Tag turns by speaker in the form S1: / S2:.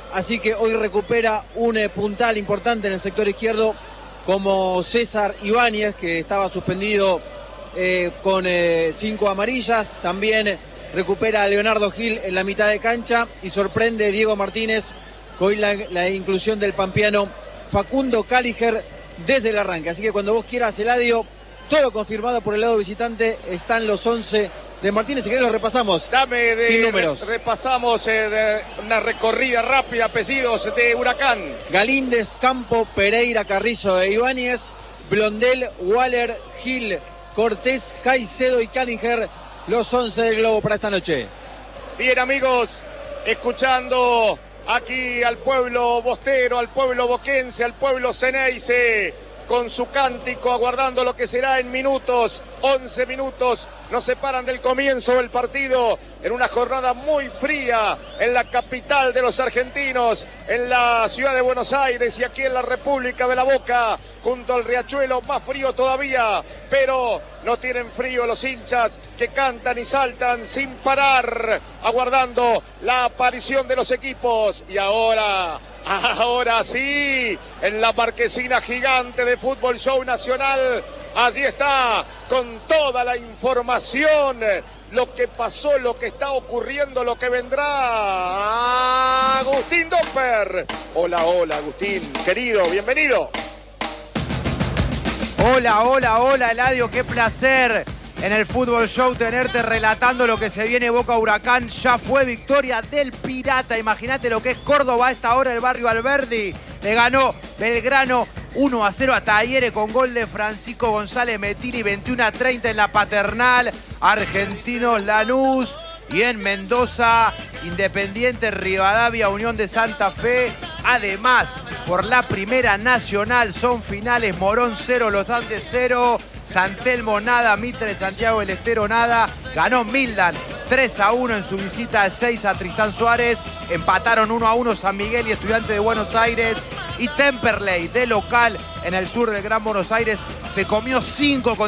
S1: así que hoy recupera un puntal importante en el sector izquierdo como César Ibáñez, que estaba suspendido con 5 amarillas. También recupera a Leonardo Gil en la mitad de cancha y sorprende Diego Martínez con la inclusión del pampeano Facundo Caliger desde el arranque. Así que cuando vos quieras, Eladio, todo confirmado por el lado visitante, están los 11 de Martínez. Si querés los repasamos. Sin números.
S2: Repasamos una recorrida rápida, apellidos de Huracán.
S1: Galíndez, Campo, Pereira, Carrizo e Ibáñez, Blondel, Waller, Gil, Cortés, Caicedo y Caliger, los 11 del Globo para esta noche.
S2: Bien, amigos, escuchando aquí al pueblo bostero, al pueblo boquense, al pueblo ceneice, con su cántico, aguardando lo que será en minutos. 11 minutos nos separan del comienzo del partido en una jornada muy fría en la capital de los argentinos, en la ciudad de Buenos Aires y aquí en la República de la Boca, junto al riachuelo, más frío todavía, pero no tienen frío los hinchas que cantan y saltan sin parar, aguardando la aparición de los equipos. Y ahora sí, en la marquesina gigante de Fútbol Show Nacional, allí está, con toda la información, lo que pasó, lo que está ocurriendo, lo que vendrá. Agustín Domper. Hola, Agustín, querido, bienvenido.
S3: Hola, Eladio, qué placer en el Fútbol Show tenerte relatando lo que se viene Boca Huracán. Ya fue victoria del Pirata, imagínate lo que es Córdoba a esta hora, el barrio Alberdi. Le ganó Belgrano 1-0 a Talleres con gol de Francisco González Metilli, 21-30 en la Paternal. Argentinos Lanús. Y en Mendoza, Independiente Rivadavia, Unión de Santa Fe. Además, por la Primera Nacional son finales: Morón 0, Los Andes 0, San Telmo nada, Mitre Santiago del Estero nada. Ganó Mildan 3-1 en su visita de 6 a Tristán Suárez. Empataron 1-1 San Miguel y Estudiantes de Buenos Aires. Y Temperley, de local en el sur del Gran Buenos Aires, se comió 5 con